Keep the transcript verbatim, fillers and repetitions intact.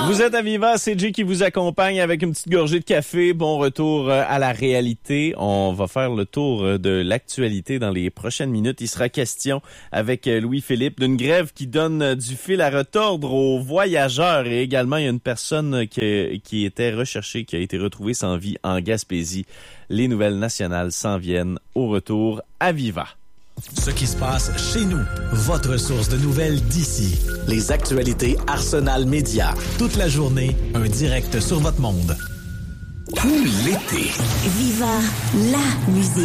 Vous êtes à Viva, c'est Jay qui vous accompagne avec une petite gorgée de café. Bon retour à la réalité. On va faire le tour de l'actualité dans les prochaines minutes. Il sera question avec Louis-Philippe d'une grève qui donne du fil à retordre aux voyageurs. Et également, il y a une personne qui, qui était recherchée, qui a été retrouvée sans vie en Gaspésie. Les nouvelles nationales s'en viennent au retour à Viva. Ce qui se passe chez nous. Votre source de nouvelles d'ici. Les actualités Arsenal Média. Toute la journée, un direct sur votre monde. Tout l'été. Viva la musique.